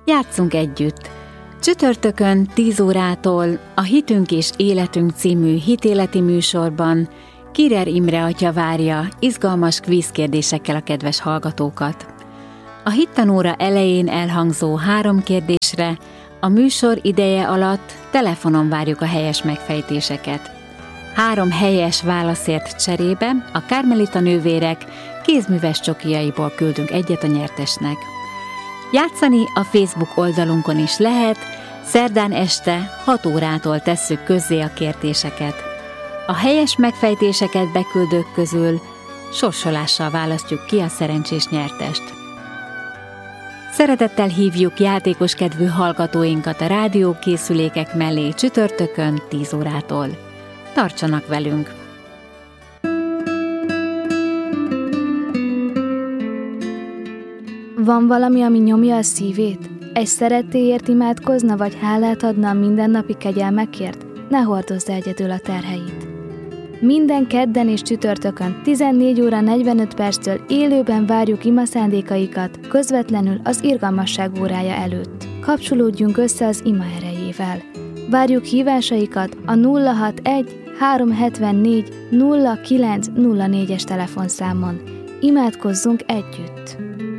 Játsszunk együtt! Csütörtökön 10 órától a Hitünk és Életünk című hitéleti műsorban Kirer Imre atya várja izgalmas kvízkérdésekkel a kedves hallgatókat. A hittanóra elején elhangzó 3 kérdésre a műsor ideje alatt telefonon várjuk a helyes megfejtéseket. 3 helyes válaszért cserébe a Kármelita nővérek kézműves csokijaiból küldünk egyet a nyertesnek. Játszani a Facebook oldalunkon is lehet, szerdán este 6 órától tesszük közzé a kérdéseket. A helyes megfejtéseket beküldők közül sorsolással választjuk ki a szerencsés nyertest. Szeretettel hívjuk játékos kedvű hallgatóinkat a rádiókészülékek mellé csütörtökön 10 órától. Tartsanak velünk! Van valami, ami nyomja a szívét? Egy szerettéért imádkozna, vagy hálát adna a mindennapi kegyelmekért? Ne hordozz egyedül a terheit. Minden kedden és csütörtökön 14 óra 45 perctől élőben várjuk imaszándékaikat közvetlenül az irgalmasság órája előtt. Kapcsolódjunk össze az ima erejével. Várjuk hívásaikat a 061 374 0904-es telefonszámon. Imádkozzunk együtt!